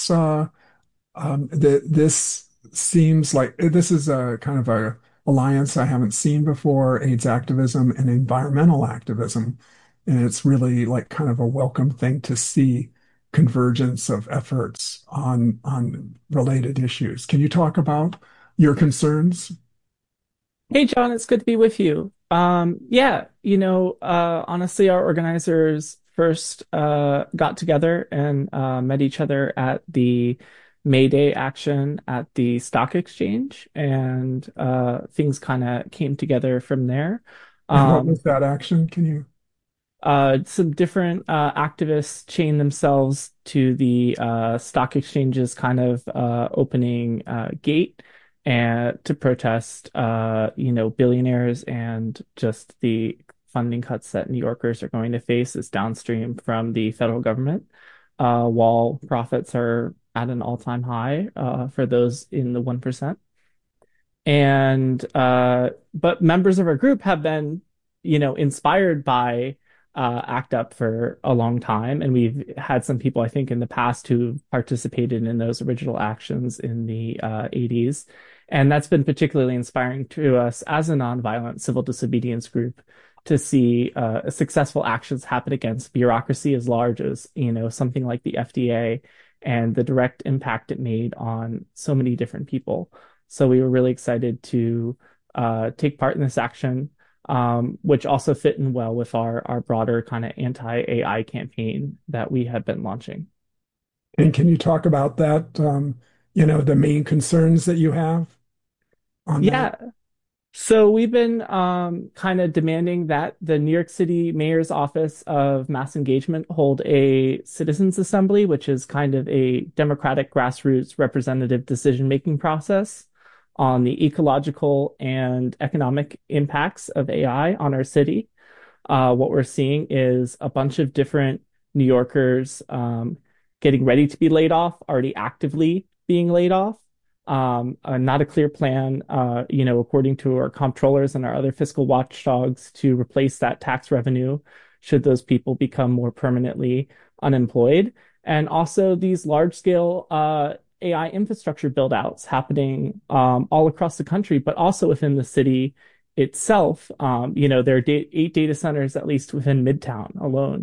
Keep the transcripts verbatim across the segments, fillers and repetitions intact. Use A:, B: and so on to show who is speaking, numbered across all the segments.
A: this uh, um, th this seems like this is a kind of a alliance I haven't seen before, AIDS activism and environmental activism. And it's really like kind of a welcome thing to see convergence of efforts on on related issues. Can you talk about your concerns?
B: Hey John, it's good to be with you. Um, yeah, you know, uh, honestly, our organizers first uh, got together and uh, met each other at the May Day action at the stock exchange, and uh, things kind of came together from there.
A: And what
B: Um,
A: was that action? Can you?
B: uh, some different uh, activists chained themselves to the uh, stock exchange's kind of uh, opening uh, gate and to protest, uh, you know, billionaires and just the funding cuts that New Yorkers are going to face as downstream from the federal government, uh, while profits are at an all-time high uh, for those in the one percent. And uh, but members of our group have been, you know, inspired by uh, ACT UP for a long time, and we've had some people, I think, in the past who participated in those original actions in the uh, eighties, and that's been particularly inspiring to us as a nonviolent civil disobedience group to see uh, successful actions happen against bureaucracy as large as, you know, something like the F D A and the direct impact it made on so many different people. So we were really excited to uh, take part in this action, um, which also fit in well with our our broader kind of anti-A I campaign that we have been launching.
A: And can you talk about that? Um, you know, the main concerns that you have on that?
B: Yeah, so we've been um, kind of demanding that the New York City Mayor's Office of Mass Engagement hold a citizens assembly, which is kind of a democratic grassroots representative decision-making process on the ecological and economic impacts of A I on our city. Uh, what we're seeing is a bunch of different New Yorkers um, getting ready to be laid off, already actively being laid off. Um, uh, not a clear plan, uh, you know, according to our comptrollers and our other fiscal watchdogs, to replace that tax revenue should those people become more permanently unemployed. And also these large scale uh, A I infrastructure build outs happening um, all across the country, but also within the city itself. Um, you know, there are da eight data centers, at least within Midtown alone.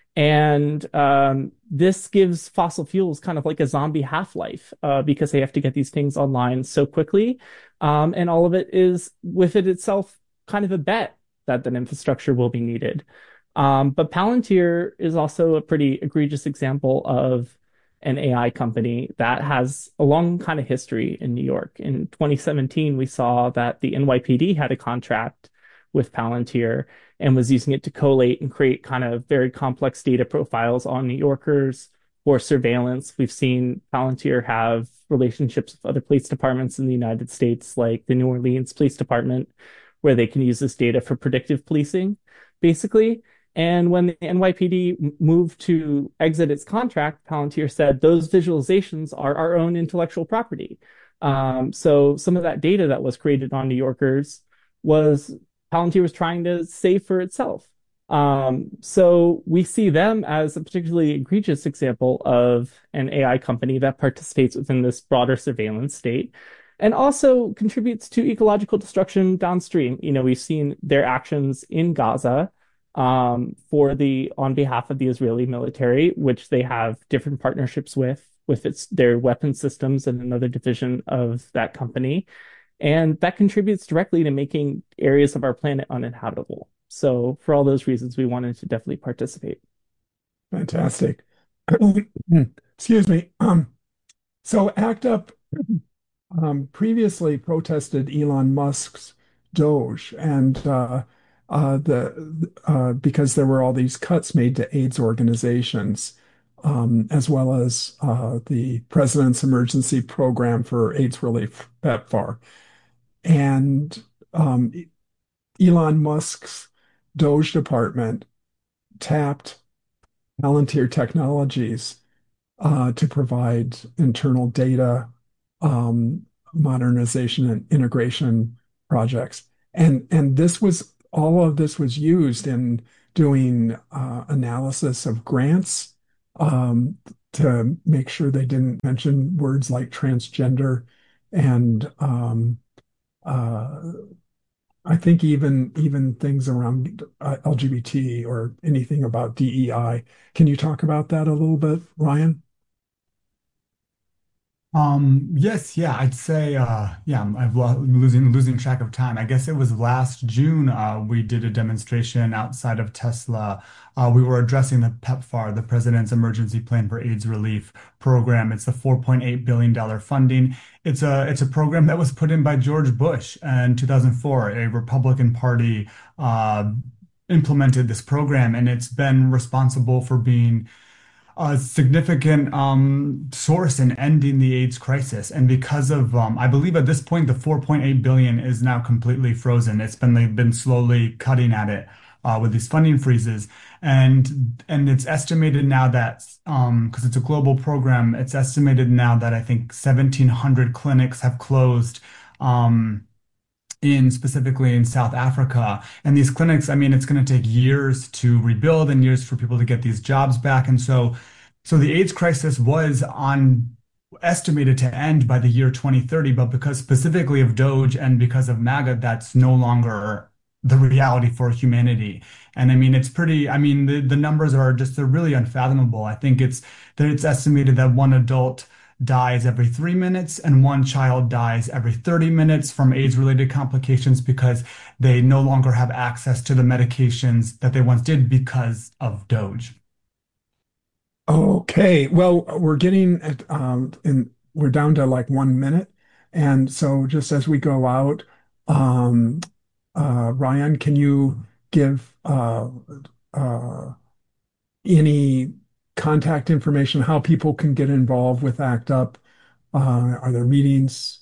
B: And um, this gives fossil fuels kind of like a zombie half-life uh, because they have to get these things online so quickly. Um, and all of it is with it itself kind of a bet that that infrastructure will be needed. Um, but Palantir is also a pretty egregious example of an A I company that has a long kind of history in New York. In twenty seventeen, we saw that the N Y P D had a contract with Palantir and was using it to collate and create kind of very complex data profiles on New Yorkers for surveillance. We've seen Palantir have relationships with other police departments in the United States, like the New Orleans Police Department, where they can use this data for predictive policing, basically. And when the N Y P D moved to exit its contract, Palantir said those visualizations are our own intellectual property. Um, so some of that data that was created on New Yorkers was Palantir was trying to save for itself. Um, so we see them as a particularly egregious example of an A I company that participates within this broader surveillance state and also contributes to ecological destruction downstream. You know, we've seen their actions in Gaza um, for the on behalf of the Israeli military, which they have different partnerships with, with its their weapon systems and another division of that company. And that contributes directly to making areas of our planet uninhabitable. So for all those reasons, we wanted to definitely participate.
A: Fantastic. Excuse me. Um, so ACT UP um, previously protested Elon Musk's Doge and uh, uh, the uh, because there were all these cuts made to AIDS organizations, um, as well as uh, the President's Emergency Program for AIDS Relief, PEPFAR. And um, Elon Musk's Doge department tapped Palantir Technologies uh, to provide internal data um, modernization and integration projects. And and this was all of this was used in doing uh, analysis of grants, um, to make sure they didn't mention words like transgender and um, uh, I think even even things around uh, L G B T or anything about D E I. Can you talk about that a little bit, Ryan?
C: Um, yes, yeah, I'd say, uh, yeah, I'm, I'm lo- losing losing track of time. I guess it was last June, uh, we did a demonstration outside of Tesla. Uh, we were addressing the PEPFAR, the President's Emergency Plan for AIDS Relief program. It's the four point eight billion dollars funding. It's a it's a program that was put in by George Bush in two thousand four. A Republican Party uh, implemented this program, and it's been responsible for being a significant um, source in ending the AIDS crisis. And because of, um, I believe at this point, the four point eight billion is now completely frozen. It's been they've been slowly cutting at it uh, with these funding freezes, and and it's estimated now that um, because it's a global program, it's estimated now that I think seventeen hundred clinics have closed. Um, in specifically in South Africa. And these clinics, I mean, it's going to take years to rebuild and years for people to get these jobs back. And so, so the AIDS crisis was on estimated to end by the year twenty thirty, but because specifically of Doge and because of MAGA, that's no longer the reality for humanity. And I mean, it's pretty, I mean, the, the numbers are just, they're really unfathomable. I think it's that it's estimated that one adult dies every three minutes and one child dies every thirty minutes from AIDS-related complications because they no longer have access to the medications that they once did because of Doge.
A: Okay, well, we're getting at um, and we're down to like one minute, and so just as we go out, um, uh, Ryan, can you give uh, uh, any contact information, how people can get involved with ACT UP? Uh, are there meetings?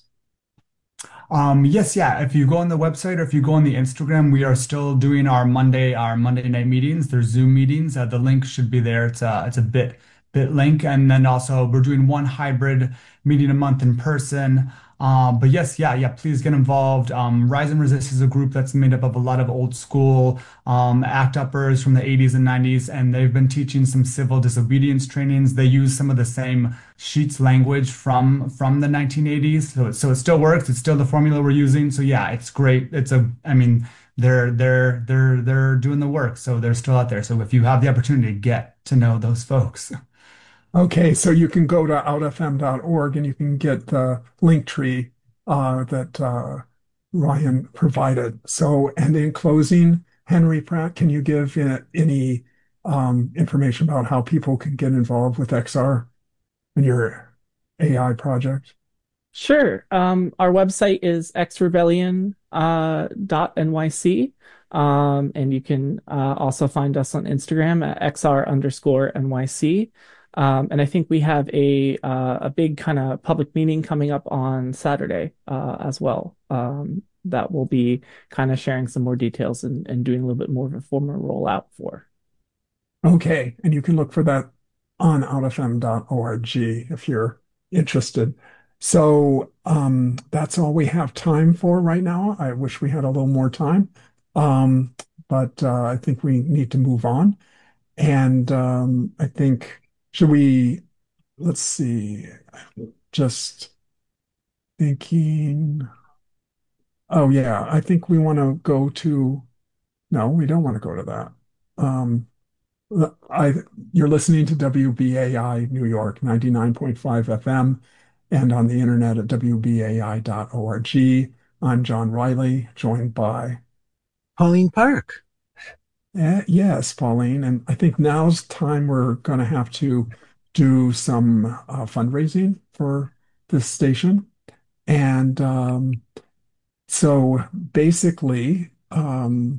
C: Um, yes, yeah. If you go on the website or if you go on the Instagram, we are still doing our Monday, our Monday night meetings. They're Zoom meetings. Uh, the link should be there. It's a, it's a bit, bit link. And then also we're doing one hybrid meeting a month in person. Uh, but yes, yeah, yeah, please get involved. Um, Rise and Resist is a group that's made up of a lot of old school um, act uppers from the eighties and nineties, and they've been teaching some civil disobedience trainings. They use some of the same Sheets language from from the nineteen eighties. So it, so it still works. It's still the formula we're using. So yeah, it's great. It's a, I mean, they're they're they're they're doing the work. So they're still out there. So if you have the opportunity, get to know those folks.
A: Okay, so you can go to out f m dot org and you can get the link tree uh, that uh, Ryan provided. So, and in closing, Henry Pratt, can you give uh, any um, information about how people can get involved with X R and your A I project?
B: Sure. Um, our website is x rebellion uh, dot N Y C. Um, and you can uh, also find us on Instagram at xr underscore N Y C. Um, and I think we have a uh, a big kind of public meeting coming up on Saturday uh, as well. Um, that will be kind of sharing some more details and, and doing a little bit more of a formal rollout for.
A: Okay, and you can look for that on out f m dot org if you're interested. So um, that's all we have time for right now. I wish we had a little more time, um, but uh, I think we need to move on. And um, I think, should we, let's see, just thinking, oh yeah, I think we want to go to, no, we don't want to go to that. Um, I, you're listening to W B A I New York ninety-nine point five F M and on the internet at w b a i dot org. I'm John Riley, joined by,
D: Pauline Park.
A: eh, yes, Pauline. And I think now's time we're going to have to do some uh, fundraising for this station. And um, so basically, um,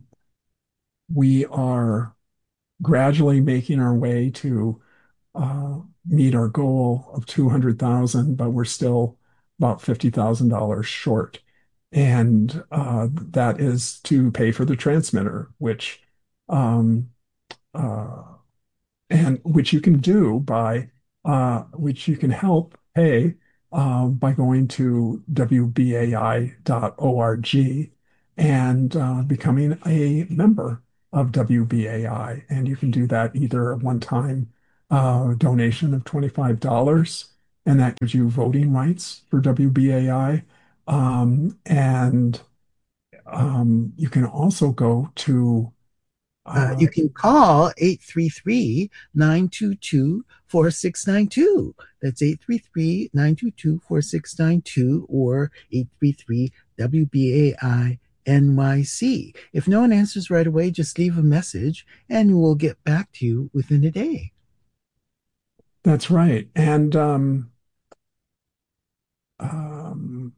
A: we are gradually making our way to uh, meet our goal of two hundred thousand, but we're still about fifty thousand dollars short. And uh, that is to pay for the transmitter, which um, uh, and which you can do by uh, which you can help pay uh, by going to w b a i dot org and uh, becoming a member of W B A I. And you can do that either one time a donation of twenty-five dollars, and that gives you voting rights for W B A I. Um, and um, you can also go to
D: Uh,
A: uh,
D: you can call eight three three, nine two two, four six nine two. That's eight three three, nine two two, four six nine two or eight three three W B A I N Y C. If no one answers right away, just leave a message and we'll get back to you within a day.
A: that's right. And um, um,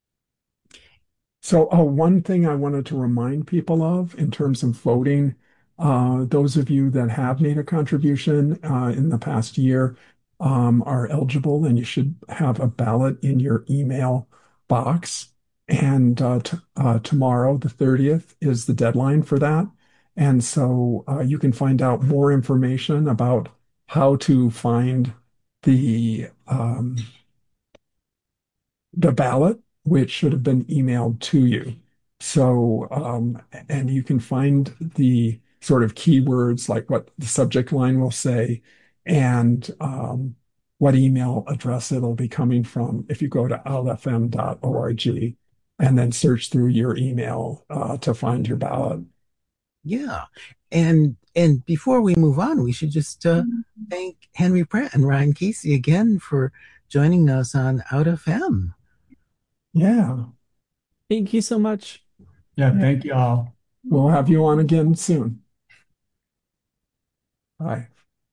A: So, uh, one thing I wanted to remind people of in terms of voting, uh, those of you that have made a contribution uh, in the past year um, are eligible, and you should have a ballot in your email box. And uh, t uh, tomorrow, the thirtieth, is the deadline for that. And so uh, you can find out more information about how to find the um, the ballot, which should have been emailed to you. So, um, and you can find the sort of keywords like what the subject line will say and um, what email address it'll be coming from if you go to owl f m dot org and then search through your email uh, to find your ballot.
D: Yeah. And and before we move on, we should just uh, thank Henry Pratt and Ryan Casey again for joining us on Out of M.
A: Yeah,
B: Thank you so much.
C: Yeah, thank you all.
A: we'll have you on again soon. Bye.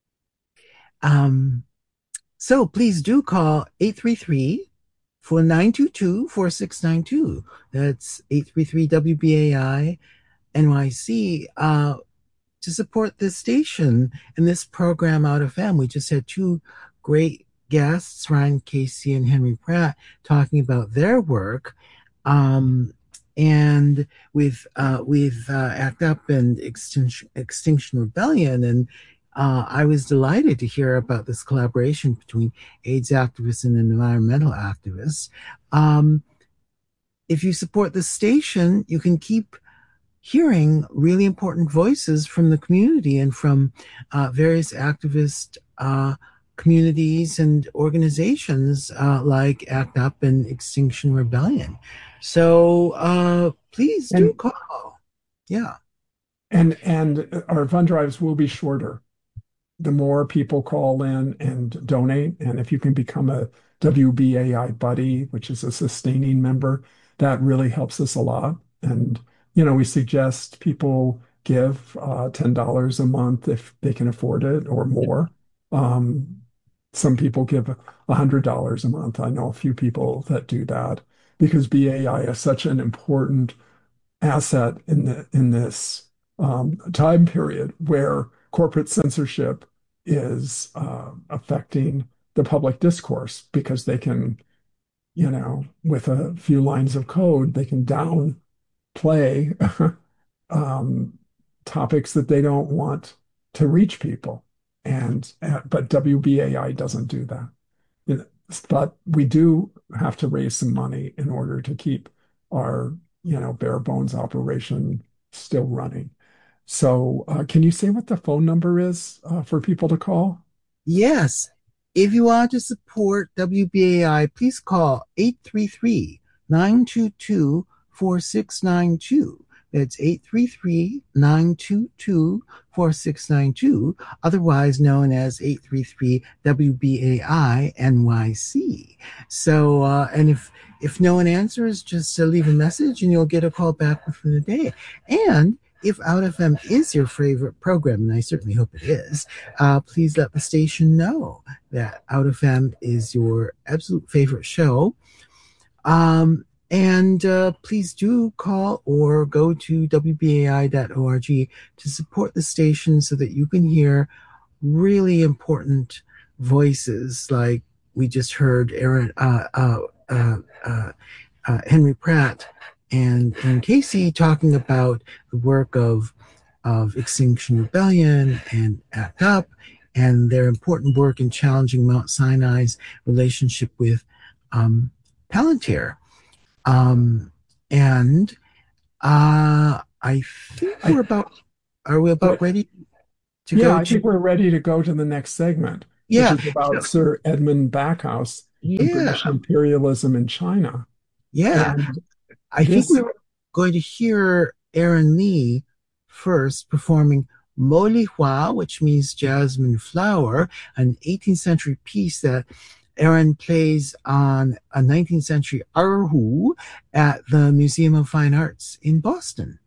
D: Um, so please do call eight three three, four nine two two, four six nine two. That's eight three three W B A I N Y C uh, to support this station and this program Out of M. We just had two great guests, Ryan Casey and Henry Pratt, talking about their work. Um, and with uh, with uh, ACT UP and Extinction, Extinction Rebellion, and uh, I was delighted to hear about this collaboration between AIDS activists and environmental activists. Um, if you support the station, you can keep hearing really important voices from the community and from uh, various activist uh, communities and organizations uh, like ACT UP and Extinction Rebellion. So uh, please do
A: And
D: call. Yeah.
A: and and our fund drives will be shorter the more people call in and donate. And if you can become a W B A I buddy, which is a sustaining member, that really helps us a lot. And, you know, we suggest people give uh, ten dollars a month if they can afford it or more. Um, some people give one hundred dollars a month. I know a few people that do that because B A I is such an important asset in the in this um, time period where corporate censorship is uh, affecting the public discourse because they can, you know, with a few lines of code, they can downplay um, topics that they don't want to reach people. And uh, but W B A I doesn't do that. You know, but we do have to raise some money in order to keep our, you know, bare bones operation still running. So, uh, can you say what the phone number is uh, for people to call?
D: Yes. If you want to support W B A I, please call eight three three, nine two two, four six nine two. That's eight three three, nine two two, four six nine two, otherwise known as eight three three W B A I N Y C. So, uh, and if if no one answers, just uh, leave a message and you'll get a call back within a day. And if Out of M is your favorite program, and I certainly hope it is, uh, please let the station know that Out of M is your absolute favorite show. Um, and uh, please do call or go to W B A I dot org to support the station so that you can hear really important voices like we just heard Aaron, uh, uh, uh, uh, uh, Henry Pratt and Aaron Casey talking about the work of of Extinction Rebellion and ACT UP and their important work in challenging Mount Sinai's relationship with um, Palantir. Um, and uh, I think we're about, are we about
A: What
D: ready? to
A: Yeah,
D: go
A: I
D: to?
A: think we're ready to go to the next segment, which
D: Yeah,
A: is about Sir Edmund Backhouse and
D: yeah,
A: British imperialism in China.
D: yeah.
A: And
D: I think we
A: this,
D: were going to hear Aaron Lee first performing Mo Li Hua, which means jasmine flower, an eighteenth century piece that Aaron plays on a nineteenth century erhu at the Museum of Fine Arts in Boston.